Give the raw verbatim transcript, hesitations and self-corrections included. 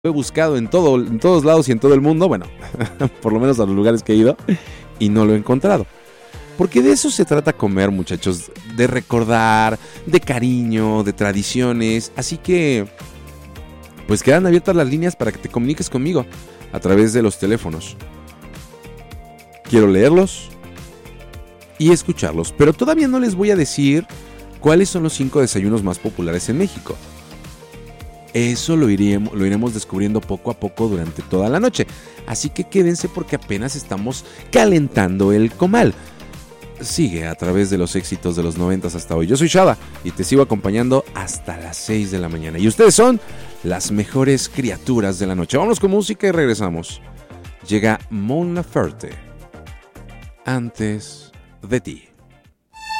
he buscado en, todo, en todos lados y en todo el mundo, bueno, por lo menos a los lugares que he ido, y no lo he encontrado. Porque de eso se trata comer, muchachos, de recordar, de cariño, de tradiciones. Así que, pues quedan abiertas las líneas para que te comuniques conmigo a través de los teléfonos. Quiero leerlos y escucharlos, pero todavía no les voy a decir cuáles son los cinco desayunos más populares en México. Eso lo iremos, lo iremos descubriendo poco a poco durante toda la noche. Así que quédense porque apenas estamos calentando el comal. Sigue a través de los éxitos de los noventas hasta hoy. Yo soy Shaba y te sigo acompañando hasta las seis de la mañana. Y ustedes son las mejores criaturas de la noche. Vámonos con música y regresamos. Llega Mon Laferte. Antes de ti.